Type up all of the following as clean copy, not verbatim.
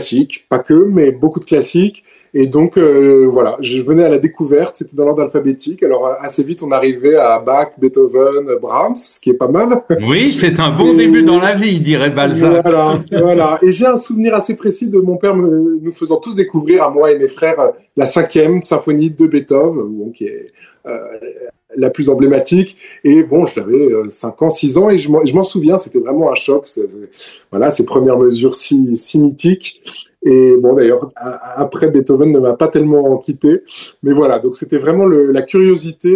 classiques, pas que, mais beaucoup de classiques. Et donc, voilà, je venais à la découverte, c'était dans l'ordre alphabétique. Alors, assez vite, on arrivait à Bach, Beethoven, Brahms, ce qui est pas mal. Oui, c'est un bon début dans Et la vie, dirait Balzac. voilà, voilà. Et j'ai un souvenir assez précis de mon père nous faisant tous découvrir, à moi et mes frères, la cinquième symphonie de Beethoven, bon, qui est euh, la plus emblématique. Et bon, je l'avais 5 ans, 6 ans, et je m'en souviens, c'était vraiment un choc. Voilà, ces premières mesures si mythiques. Et bon, d'ailleurs, après, Beethoven ne m'a pas tellement quitté. Mais voilà, donc c'était vraiment la curiosité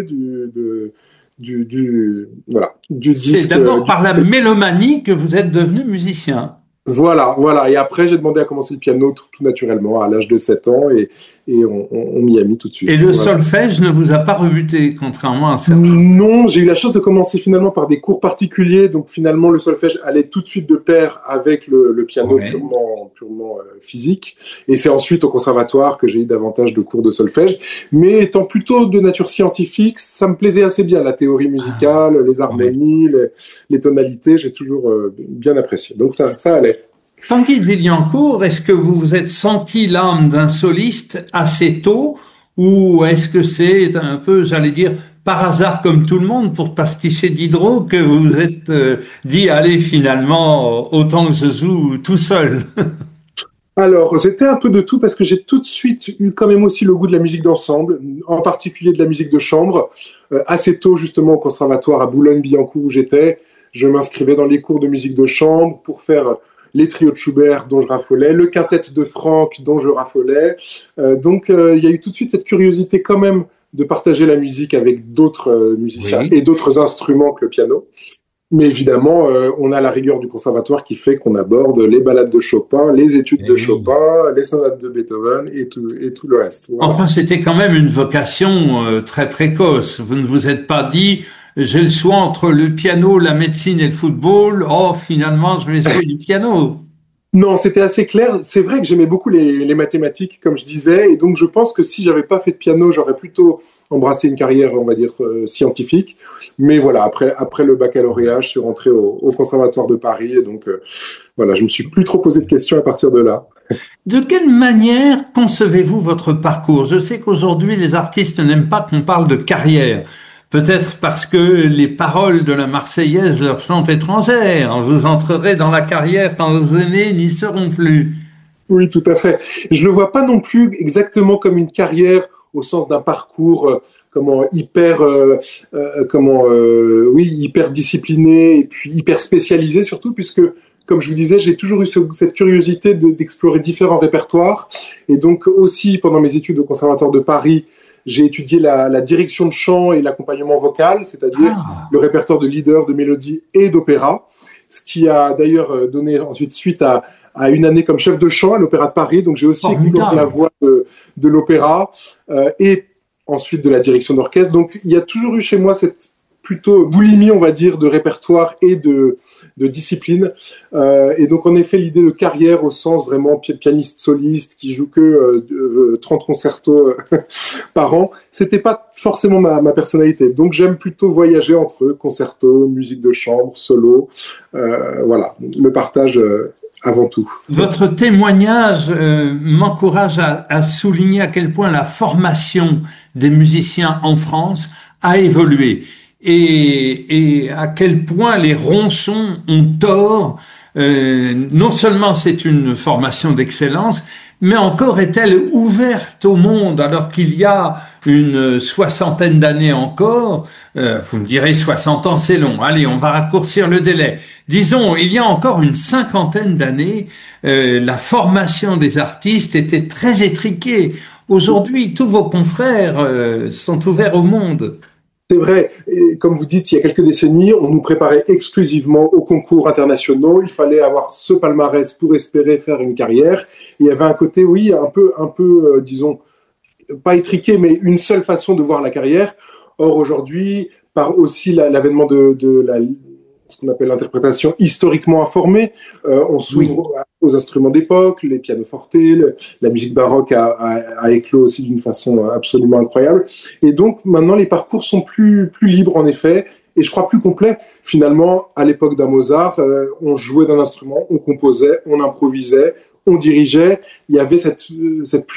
voilà, du C'est disque. d'abord par la mélomanie que vous êtes devenu musicien. Voilà, voilà. Et après, j'ai demandé à commencer le piano tout naturellement à l'âge de 7 ans et on m'y a mis tout de Et suite. le Voilà. solfège ne vous a pas rebuté, contrairement à certains. Non, j'ai eu la chance de commencer finalement par des cours particuliers. Donc finalement, le solfège allait tout de suite de pair avec le piano Ouais. purement physique. Et c'est ensuite au conservatoire que j'ai eu davantage de cours de solfège. Mais étant plutôt de nature scientifique, ça me plaisait assez bien. La théorie Ah, musicale, les ouais. harmonies, les tonalités, j'ai toujours bien apprécié. Donc ça allait. Tanguy de Villancourt, est-ce que vous vous êtes senti l'âme d'un soliste assez tôt, ou est-ce que c'est un peu, j'allais dire, par hasard comme tout le monde, pour pasticher Diderot, que vous vous êtes dit, allez, finalement, autant que je joue tout seul? Alors, c'était un peu de tout parce que j'ai tout de suite eu quand même aussi le goût de la musique d'ensemble, en particulier de la musique de chambre. Assez tôt, justement, au conservatoire à Boulogne-Billancourt où j'étais, je m'inscrivais dans les cours de musique de chambre pour faire les trios de Schubert dont je raffolais, le quintet de Franck dont je raffolais. Donc, il y a eu tout de suite cette curiosité quand même de partager la musique avec d'autres musiciens Oui. et d'autres instruments que le piano. Mais évidemment, on a la rigueur du conservatoire qui fait qu'on aborde les ballades de Chopin, les études Eh de oui. Chopin, les sonates de Beethoven et tout le reste. Voilà. Enfin, c'était quand même une vocation très précoce. Vous ne vous êtes pas dit, j'ai le choix entre le piano, la médecine et le football. Oh, finalement, je vais jouer du piano. Non, c'était assez clair. C'est vrai que j'aimais beaucoup les mathématiques, comme je disais, et donc je pense que si j'avais pas fait de piano, j'aurais plutôt embrassé une carrière, on va dire, scientifique. Mais voilà, après le baccalauréat, je suis rentré au Conservatoire de Paris, et donc voilà, je me suis plus trop posé de questions à partir de là. De quelle manière concevez-vous votre parcours? Je sais qu'aujourd'hui, les artistes n'aiment pas qu'on parle de carrière. Peut-être parce que les paroles de la Marseillaise leur sont étrangères. Vous entrerez dans la carrière quand vos aînés n'y seront plus. Oui, tout à fait. Je le vois pas non plus exactement comme une carrière au sens d'un parcours comment oui, hyper discipliné et puis hyper spécialisé surtout puisque comme je vous disais, j'ai toujours eu cette curiosité d'explorer différents répertoires et donc aussi pendant mes études au Conservatoire de Paris, j'ai étudié la direction de chant et l'accompagnement vocal, c'est-à-dire Ah, le répertoire de leader, de mélodie et d'opéra, ce qui a d'ailleurs donné ensuite suite à une année comme chef de chant à l'Opéra de Paris. Donc j'ai aussi exploré la formidable. voie de l'opéra et ensuite de la direction d'orchestre. Donc il y a toujours eu chez moi cette plutôt boulimie, on va dire, de répertoire et de discipline. Et donc en effet, l'idée de carrière au sens vraiment pianiste soliste qui joue que 30 concertos par an, c'était pas forcément ma personnalité. Donc j'aime plutôt voyager entre concertos, musique de chambre, solo. Voilà, le partage avant tout. Votre témoignage m'encourage à souligner à quel point la formation des musiciens en France a évolué et à quel point les ronçons ont tort. Non seulement c'est une formation d'excellence, mais encore est-elle ouverte au monde alors qu'il y a une soixantaine d'années encore. Vous me direz 60 ans c'est long. Allez, on va raccourcir le délai. Disons, il y a encore une cinquantaine d'années, la formation des artistes était très étriquée. Aujourd'hui, tous vos confrères sont ouverts au monde. C'est vrai, et comme vous dites, il y a quelques décennies, on nous préparait exclusivement aux concours internationaux. Il fallait avoir ce palmarès pour espérer faire une carrière. Et il y avait un côté, oui, disons, pas étriqué, mais une seule façon de voir la carrière. Or, aujourd'hui, par aussi l'avènement ce qu'on appelle l'interprétation historiquement informée, on Oui. s'ouvre aux instruments d'époque, les pianoforte, la musique baroque a éclos aussi d'une façon absolument incroyable. Et donc, maintenant, les parcours sont plus libres, en effet, et je crois plus complets. Finalement, à l'époque d'un Mozart, on jouait d'un instrument, on composait, on improvisait, on dirigeait, il y avait cette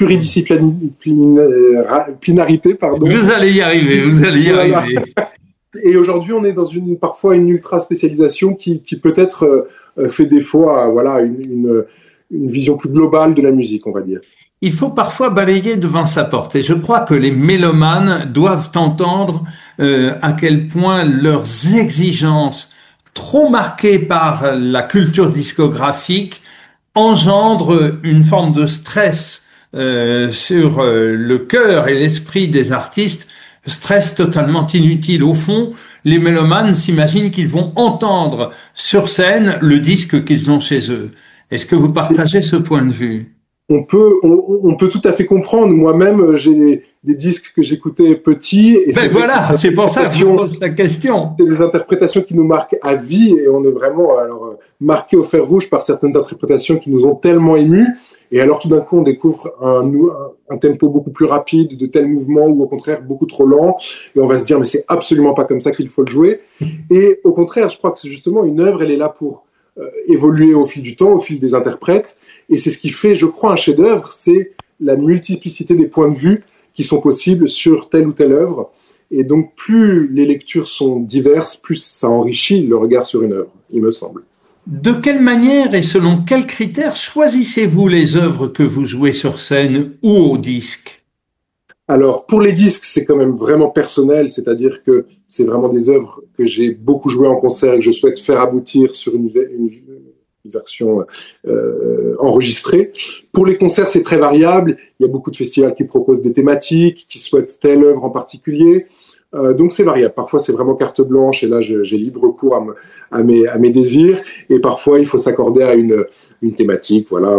pluridisciplinarité, pardon. Vous allez y arriver, vous allez y Voilà. arriver. Et aujourd'hui, on est dans parfois une ultra spécialisation qui peut-être fait défaut à voilà une vision plus globale de la musique, on va dire. Il faut parfois balayer devant sa porte et je crois que les mélomanes doivent entendre à quel point leurs exigences trop marquées par la culture discographique engendrent une forme de stress sur le cœur et l'esprit des artistes, stress totalement inutile. Au fond, les mélomanes s'imaginent qu'ils vont entendre sur scène le disque qu'ils ont chez eux. Est-ce que vous partagez ce point de vue? On peut tout à fait comprendre. Moi-même, j'ai des disques que j'écoutais petits. Et Ben voilà, c'est pour ça que je pose la question. C'est des interprétations qui nous marquent à vie et on est vraiment marqué au fer rouge par certaines interprétations qui nous ont tellement émus. Et alors tout d'un coup, on découvre un tempo beaucoup plus rapide de tel mouvement ou au contraire beaucoup trop lent. Et on va se dire, mais c'est absolument pas comme ça qu'il faut le jouer. Et au contraire, je crois que justement, une œuvre, elle est là pour évoluer au fil du temps, au fil des interprètes. Et c'est ce qui fait, je crois, un chef-d'œuvre, c'est la multiplicité des points de vue qui sont possibles sur telle ou telle œuvre. Et donc, plus les lectures sont diverses, plus ça enrichit le regard sur une œuvre, il me semble. De quelle manière et selon quels critères choisissez-vous les œuvres que vous jouez sur scène ou au disque? Alors, pour les disques, c'est quand même vraiment personnel, c'est-à-dire que c'est vraiment des œuvres que j'ai beaucoup jouées en concert et que je souhaite faire aboutir sur une version enregistrée. Pour les concerts, c'est très variable. Il y a beaucoup de festivals qui proposent des thématiques, qui souhaitent telle œuvre en particulier. Donc c'est variable. Parfois c'est vraiment carte blanche et là j'ai libre cours à mes désirs. Et parfois il faut s'accorder à une thématique, voilà,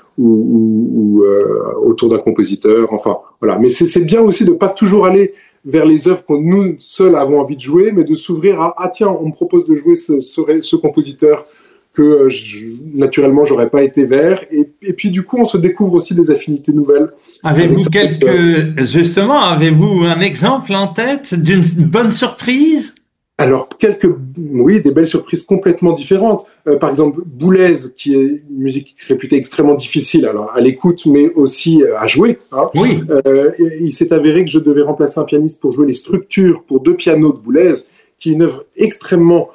ou autour d'un compositeur. Enfin voilà. Mais c'est bien aussi de pas toujours aller vers les œuvres que nous seuls avons envie de jouer, mais de s'ouvrir à tiens, on me propose de jouer ce compositeur que naturellement j'aurais pas été vers et puis du coup on se découvre aussi des affinités nouvelles. Avez-vous avez-vous un exemple en tête d'une bonne surprise? Alors oui, des belles surprises complètement différentes. Par exemple Boulez, qui est une musique réputée extrêmement difficile alors à l'écoute mais aussi à jouer, hein. Oui. Il s'est avéré que je devais remplacer un pianiste pour jouer les structures pour 2 pianos de Boulez, qui est une œuvre extrêmement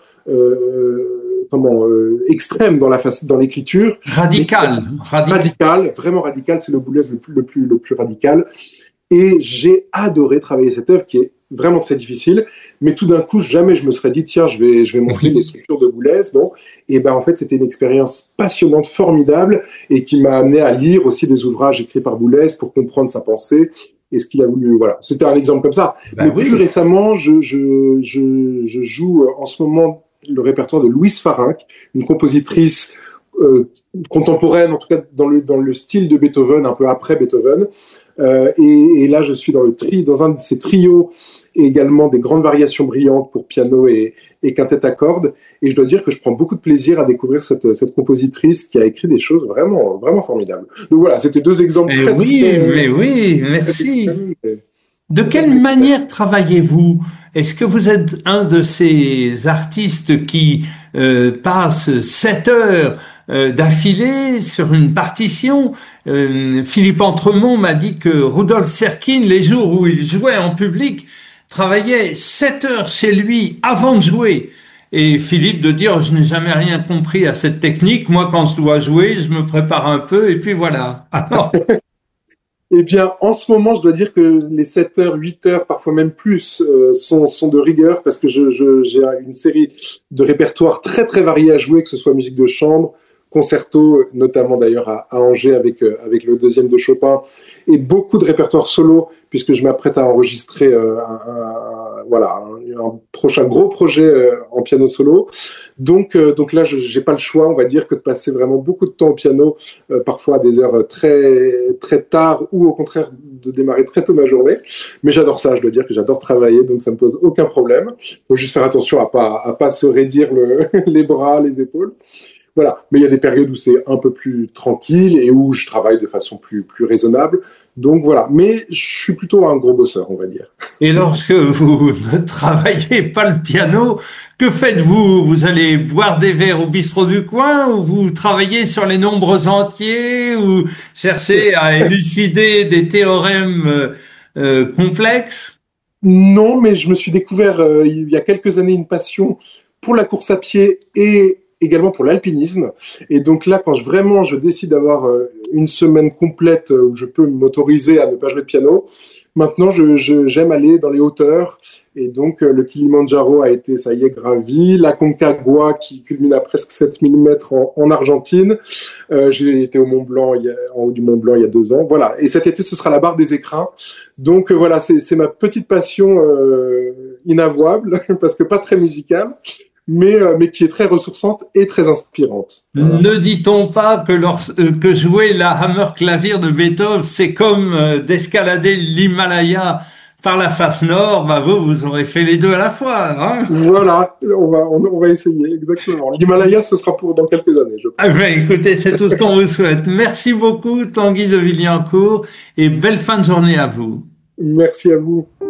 extrême dans l'écriture. Radical. Vraiment radical, c'est le Boulez le plus radical. Et j'ai adoré travailler cette œuvre qui est vraiment très difficile, mais tout d'un coup, jamais je me serais dit, tiens, je vais monter les structures de Boulez. Bon, et ben en fait, c'était une expérience passionnante, formidable, et qui m'a amené à lire aussi des ouvrages écrits par Boulez pour comprendre sa pensée et ce qu'il a voulu. Voilà, c'était un exemple comme ça. Mais plus récemment, je joue en ce moment le répertoire de Louise Farinck, une compositrice contemporaine, en tout cas dans le style de Beethoven, un peu après Beethoven. Et là, je suis dans un de ces trios et également des grandes variations brillantes pour piano et quintette à cordes. Et je dois dire que je prends beaucoup de plaisir à découvrir cette compositrice qui a écrit des choses vraiment, vraiment formidables. Donc voilà, c'était 2 exemples oui, merci. De quelle manière travaillez-vous? Est-ce que vous êtes un de ces artistes qui passent 7 heures d'affilée sur une partition? Philippe Entremont m'a dit que Rudolf Serkin, les jours où il jouait en public, travaillait 7 heures chez lui avant de jouer. Et Philippe de dire, je n'ai jamais rien compris à cette technique. Moi, quand je dois jouer, je me prépare un peu et puis voilà. Alors... Eh bien, en ce moment, je dois dire que les 7 heures, 8 heures, parfois même plus, sont de rigueur parce que j'ai une série de répertoires très, très variés à jouer, que ce soit musique de chambre, concerto, notamment d'ailleurs à Angers avec le 2e de Chopin, et beaucoup de répertoires solo, puisque je m'apprête à enregistrer un prochain gros projet en piano solo. Donc là, j'ai pas le choix, on va dire, que de passer vraiment beaucoup de temps au piano, parfois à des heures très très tard, ou au contraire de démarrer très tôt ma journée. Mais j'adore ça, je dois dire que j'adore travailler, donc ça me pose aucun problème. Faut juste faire attention à pas se raidir les bras, les épaules. Voilà. Mais il y a des périodes où c'est un peu plus tranquille et où je travaille de façon plus raisonnable. Donc voilà. Mais je suis plutôt un gros bosseur, on va dire. Et lorsque vous ne travaillez pas le piano, que faites-vous? Vous allez boire des verres au bistrot du coin ou vous travaillez sur les nombres entiers ou cherchez à élucider des théorèmes complexes? Non, mais je me suis découvert il y a quelques années une passion pour la course à pied et également pour l'alpinisme. Et donc là, quand vraiment je décide d'avoir une semaine complète où je peux m'autoriser à ne pas jouer de piano, maintenant j'aime aller dans les hauteurs. Et donc le Kilimandjaro a été, ça y est, gravi. La Concagua qui culmine à presque 7000 mètres en Argentine. J'ai été au Mont Blanc, en haut du Mont Blanc il y a 2 ans. Voilà. Et cet été, ce sera la barre des écrins. Donc voilà, c'est ma petite passion inavouable, parce que pas très musicale, mais qui est très ressourçante et très inspirante. Voilà. Ne dit-on pas que, que jouer la Hammerklavier de Beethoven, c'est comme d'escalader l'Himalaya par la face nord? Bah vous aurez fait les deux à la fois, hein? Voilà, on va essayer, exactement. L'Himalaya, ce sera pour dans quelques années, je Ah pense. ben, écoutez, c'est tout ce qu'on vous souhaite. Merci beaucoup, Tanguy de Villancourt, et belle fin de journée à vous. Merci à vous.